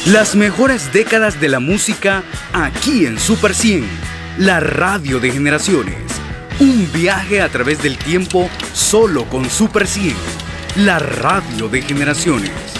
Las mejores décadas de la música aquí en Super 100, la radio de generaciones. Un viaje a través del tiempo solo con Super 100, la radio de generaciones.